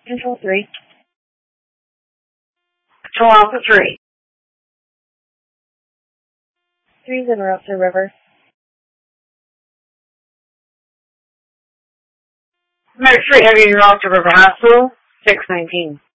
Control 3. Control Alpha 3. 3's en route to River. American 3 Heavy en route to River Hospital, 619.